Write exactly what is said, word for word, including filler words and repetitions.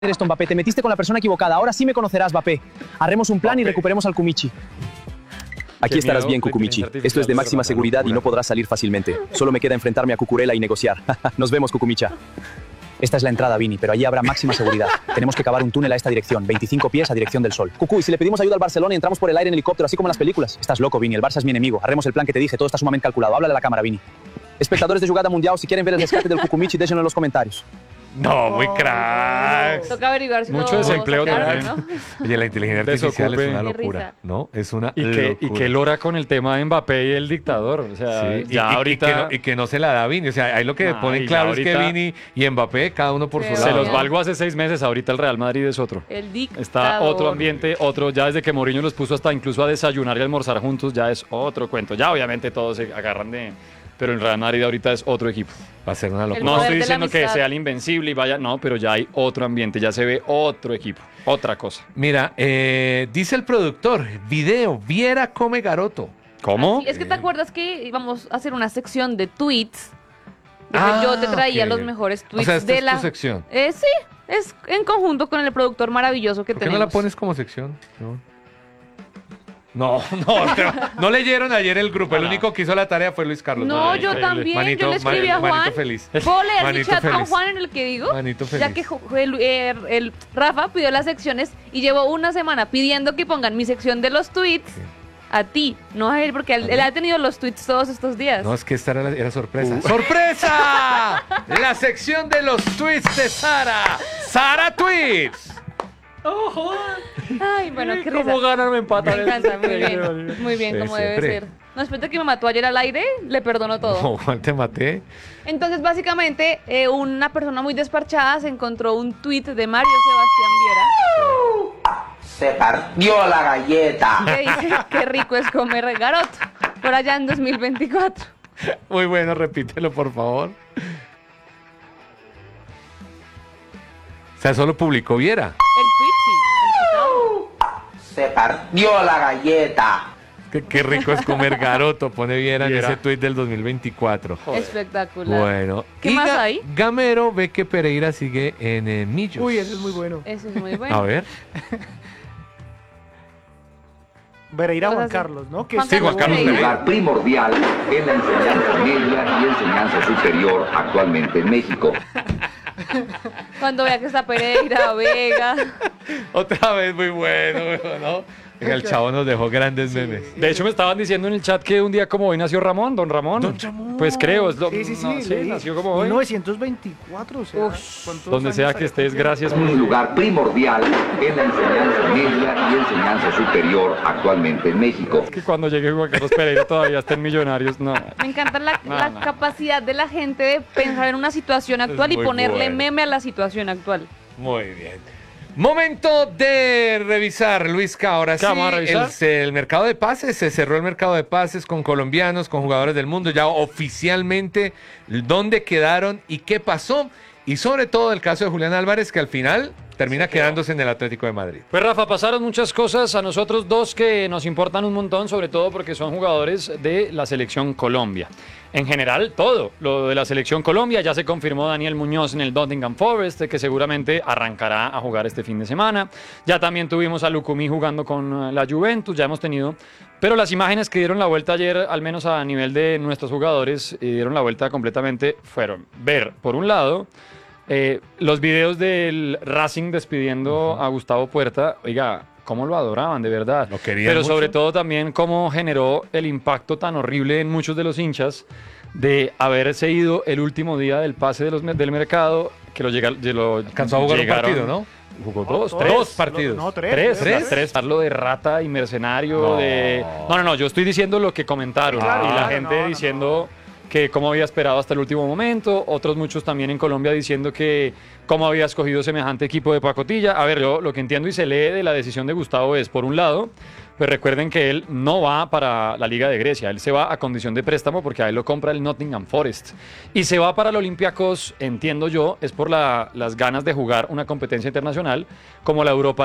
esto, Mbappé. Te metiste con la persona equivocada. Ahora sí me conocerás, Mbappé. Haremos un plan y recuperemos al Kumichi. Aquí estarás bien, Kukumichi. Esto es de máxima seguridad y no podrás salir fácilmente. Solo me queda enfrentarme a Cucurella y negociar. Nos vemos, Kukumicha. Esta es la entrada, Vini, pero allí habrá máxima seguridad. Tenemos que cavar un túnel a esta dirección, veinticinco pies a dirección del sol. Cucu, ¿y si le pedimos ayuda al Barcelona y entramos por el aire en helicóptero, así como en las películas? Estás loco, Vini, el Barça es mi enemigo. Haremos el plan que te dije, todo está sumamente calculado. Háblale a la cámara, Vini. Espectadores de Jugada Mundial, si quieren ver el rescate del Kukumichi, déjenlo en los comentarios. No, muy cracks. Toca averiguar si Mucho lo desempleo sacaron, también. ¿no? Oye, la inteligencia Desocupe. artificial es una Qué locura, risa. ¿no? Es una Y que, y locura. que lora con el tema de Mbappé y el dictador. O sea, Sí, y- ya y, ahorita y que no, y que no se la da Vini. O sea, ahí lo que Ah, ponen y claro ya es que ahorita- Vini y Mbappé, cada uno por Sí, su se lado. los obvio. valgo hace seis meses. Ahorita el Real Madrid es otro. El dictador. Está otro ambiente, otro. Ya desde que Mourinho los puso hasta incluso a desayunar y almorzar juntos, ya es otro cuento. Ya obviamente todos se agarran de... Pero el Real Madrid ahorita es otro equipo. Va a ser una locura. El No poder estoy de la diciendo que amistad. sea el invencible y vaya, no, pero ya hay otro ambiente, ya se ve otro equipo, otra cosa. Mira, eh, dice el productor, video, Viera come garoto. ¿Cómo? Sí, es que te acuerdas que íbamos a hacer una sección de tweets. De que Ah, yo te traía ok. los mejores tweets O sea, esta de es la tu sección. Eh, sí, es en conjunto con el productor maravilloso que ¿Por qué no tenemos. la pones como sección? No. No, no, te- no leyeron ayer el grupo. El único que hizo la tarea fue Luis Carlos. No, Manito- yo también. manito- yo le escribí man- a Juan. Manito feliz. ¿Puedo leer mi Manito chat con feliz. Juan en el que digo? Manito Ya feliz. que ju- el, el- el Rafa pidió las secciones y llevo una semana pidiendo que pongan mi sección de los tweets Sí. a ti, no a él, porque él, él ha tenido los tweets todos estos días. No, es que esta era, la- era sorpresa. ¡Sorpresa! La sección de los tweets de Sara. ¡Sara Tweets! Ay, bueno, qué risa. ¿Cómo ganan me empatan? Me encanta, muy bien, muy bien, Sí, como debe siempre. ser. No, después de que me mató ayer al aire, le perdono todo. No, Juan, te maté. Entonces, básicamente, eh, una persona muy desparchada se encontró un tuit de Mario Se partió la galleta. Sebastián Viera que dice qué rico es comer garoto, por allá en dos mil veinticuatro. Muy bueno, repítelo, por favor. O sea, solo publicó Viera. El tuit, sí, el citado. Se partió la galleta. Qué, qué rico es comer garoto, pone Viera en Viera. ese tuit del dos mil veinticuatro. Espectacular. Bueno. ¿Qué y más Ga- hay? Gamero ve que Pereira sigue en eh, Millos. Uy, ese es muy bueno. Ese es muy bueno. A ver. Pereira Cosas Juan así. Carlos, ¿no? Que Juan Sí, Juan Carlos Pereira. Pereira. Lugar primordial en la enseñanza media y enseñanza superior actualmente en México. Cuando vea que está Pereira, Vega. Otra vez muy bueno, ¿no? Venga, el chavo nos dejó grandes memes. De hecho, me estaban diciendo en el chat que un día como hoy nació Ramón, don Ramón. Don Ramón. Pues creo, es lo, Sí, sí, sí. no, sí, leí. nació como hoy. mil novecientos veinticuatro, o sea, Ush. ¿cuántos Donde años sea había que estés, cumplido? gracias por... Un lugar primordial en la enseñanza media y enseñanza superior actualmente en México. Que cuando llegue Juan Carlos Pereira todavía estén millonarios, no. Me encanta la, No, la no. capacidad de la gente de pensar en una situación actual y muy ponerle bueno. meme a la situación actual. Muy bien. Momento de revisar, Luisca. Ahora sí, ¿Qué vamos a revisar? El, se- el mercado de pases, se cerró el mercado de pases con colombianos, con jugadores del mundo, ya oficialmente dónde quedaron y qué pasó. Y sobre todo el caso de Julián Álvarez, que al final termina quedándose en el Atlético de Madrid. Pues Rafa, pasaron muchas cosas a nosotros dos que nos importan un montón, sobre todo porque son jugadores de la selección Colombia. En general, todo. Lo de la selección Colombia, ya se confirmó Daniel Muñoz en el Nottingham Forest, que seguramente arrancará a jugar este fin de semana. Ya también tuvimos a Lucumí jugando con eh, la Juventus, ya hemos tenido... Pero las imágenes que dieron la vuelta ayer, al menos a nivel de nuestros jugadores, y dieron la vuelta completamente, fueron ver, por un lado... Eh, los videos del Racing despidiendo a Gustavo Puerta, oiga, cómo lo adoraban, de verdad. Lo querían Pero mucho. sobre todo también cómo generó el impacto tan horrible en muchos de los hinchas de haberse ido el último día del pase de los, del mercado, que lo, llega, lo Alcanzó a jugar llegaron- un partido, ¿no? Jugó No, dos, dos, tres. Dos partidos. No, tres. Tres, ¿Tres? tres, tres. Hablo de rata y mercenario, No. de... No, no, no, yo estoy diciendo lo que comentaron. Claro, y la claro, gente no, no, diciendo que cómo había esperado hasta el último momento, otros muchos también en Colombia diciendo que cómo había escogido semejante equipo de pacotilla. A ver, yo lo que entiendo y se lee de la decisión de Gustavo es, por un lado, pues recuerden que él no va para la Liga de Grecia, él se va a condición de préstamo porque a él lo compra el Nottingham Forest. Y se va para el Olympiacos, entiendo yo, es por la- las ganas de jugar una competencia internacional como la Europa